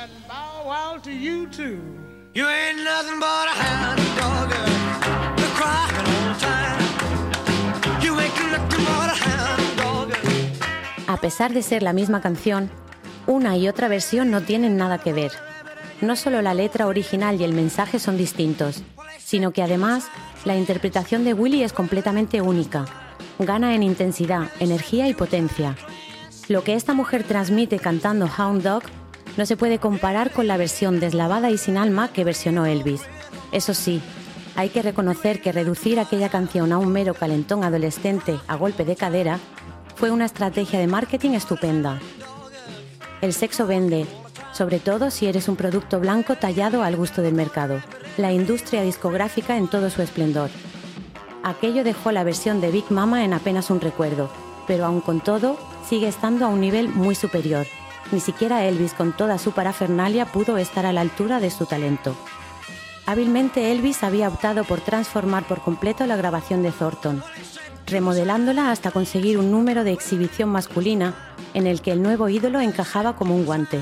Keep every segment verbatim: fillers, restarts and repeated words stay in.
And bow wow to you too. You ain't nothing but a hound dog, girl. You're crying all the time. You ain't nothing but a hound dog, girl. A pesar de ser la misma canción, una y otra versión no tienen nada que ver. No solo la letra original y el mensaje son distintos, sino que además la interpretación de Willie es completamente única. Gana en intensidad, energía y potencia. Lo que esta mujer transmite cantando Hound Dog no se puede comparar con la versión deslavada y sin alma que versionó Elvis. Eso sí, hay que reconocer que reducir aquella canción a un mero calentón adolescente a golpe de cadera fue una estrategia de marketing estupenda. El sexo vende, sobre todo si eres un producto blanco tallado al gusto del mercado. La industria discográfica en todo su esplendor. Aquello dejó la versión de Big Mama en apenas un recuerdo, pero aun con todo, sigue estando a un nivel muy superior. Ni siquiera Elvis con toda su parafernalia pudo estar a la altura de su talento. Hábilmente Elvis había optado por transformar por completo la grabación de Thornton, remodelándola hasta conseguir un número de exhibición masculina en el que el nuevo ídolo encajaba como un guante.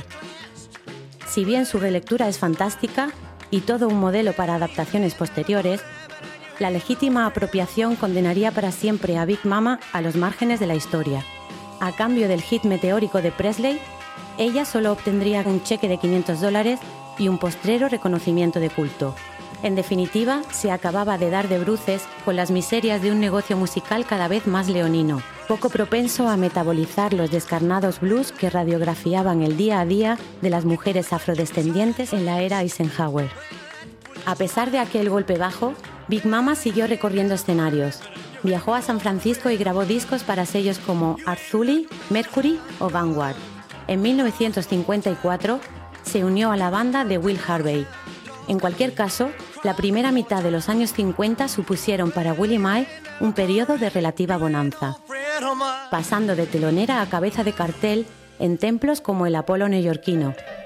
Si bien su relectura es fantástica y todo un modelo para adaptaciones posteriores, la legítima apropiación condenaría para siempre a Big Mama a los márgenes de la historia. A cambio del hit meteórico de Presley, ella solo obtendría un cheque de quinientos dólares y un postrero reconocimiento de culto. En definitiva, se acababa de dar de bruces con las miserias de un negocio musical cada vez más leonino, poco propenso a metabolizar los descarnados blues que radiografiaban el día a día de las mujeres afrodescendientes en la era Eisenhower. A pesar de aquel golpe bajo, Big Mama siguió recorriendo escenarios. Viajó a San Francisco y grabó discos para sellos como Arzuli, Mercury o Vanguard. En mil novecientos cincuenta y cuatro se unió a la banda de Will Harvey. En cualquier caso, la primera mitad de los años cincuenta supusieron para Willie Mae un periodo de relativa bonanza, pasando de telonera a cabeza de cartel en templos como el Apolo neoyorquino,